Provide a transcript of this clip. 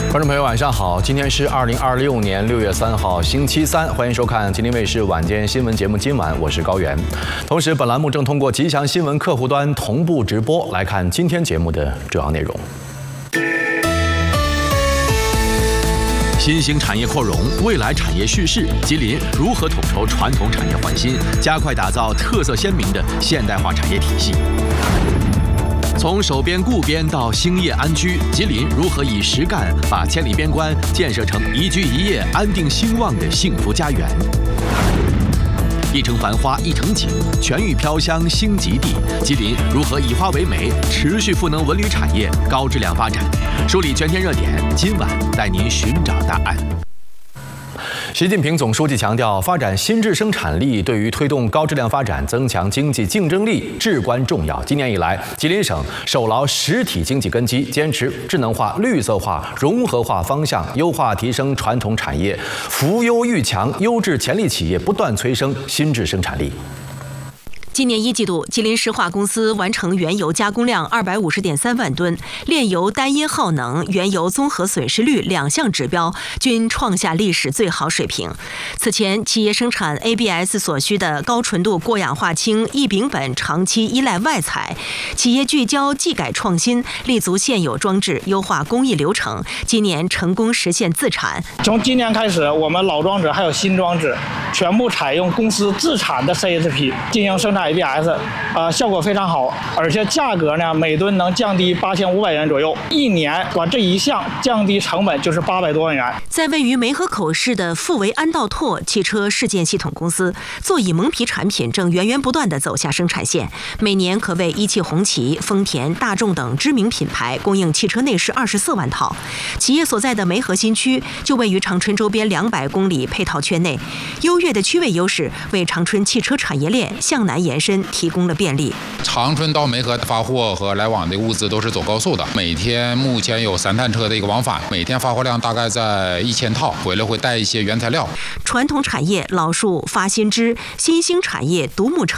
观众朋友，晚上好！今天是2026年6月3号，星期三，欢迎收看吉林卫视晚间新闻节目。今晚我是高原。同时，本栏目正通过吉祥新闻客户端同步直播。来看今天节目的主要内容。新兴产业扩容，未来产业叙事，吉林如何统筹传统产业换新，加快打造特色鲜明的现代化产业体系？从守边固边到兴业安居，吉林如何以实干把千里边关建设成宜居宜业、安定兴旺的幸福家园？一城繁花一城景，全域飘香新极地。吉林如何以花为媒，持续赋能文旅产业高质量发展？梳理全天热点，今晚带您寻找答案。习近平总书记强调，发展新质生产力对于推动高质量发展、增强经济竞争力至关重要。今年以来，吉林省守牢实体经济根基，坚持智能化、绿色化、融合化方向，优化提升传统产业，扶优育强，优质潜力企业不断催生新质生产力。 今年1季度，吉林石化公司完成原油加工量250.3万吨，炼油单一耗能、原油综合损失率2项指标均创下历史最好水平。此前，企业生产 ABS 所需的高纯度过氧化氢异丙苯长期依赖外采，企业聚焦技改创新，立足现有装置，优化工艺流程，今年成功实现自产。 从今年开始，我们老装置还有新装置全部采用公司自产的 CSP 进行生产 ABS， 效果非常好，而且价格呢每吨能降低8500元左右，一年把这一项降低成本就是800多万元。 在位于梅河口市的富维安道拓汽车事件系统公司，座椅蒙皮产品正源源不断地走下生产线，每年可为一汽红旗、丰田、大众等知名品牌供应汽车内饰24万套。企业所在的梅河新区就位于长春周边200公里配套圈内，优越的区位优势为长春汽车产业链向南延伸提供了便利。 长春到梅河发货和来往的物资都是走高速的，每天目前有3趟车的一个往返，每天发货量大概在1000套，回来会带一些原材料。 传统产业老树发新枝，新兴产业独木成